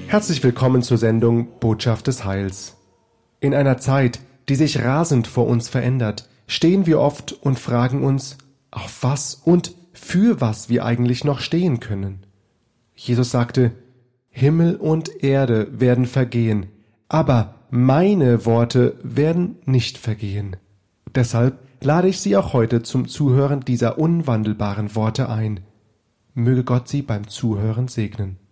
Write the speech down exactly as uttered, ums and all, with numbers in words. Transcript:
Herzlich willkommen zur Sendung Botschaft des Heils. In einer Zeit, die sich rasend vor uns verändert, stehen wir oft und fragen uns, auf was und für was wir eigentlich noch stehen können. Jesus sagte, Himmel und Erde werden vergehen, aber meine Worte werden nicht vergehen. Deshalb lade ich Sie auch heute zum Zuhören dieser unwandelbaren Worte ein. Möge Gott Sie beim Zuhören segnen.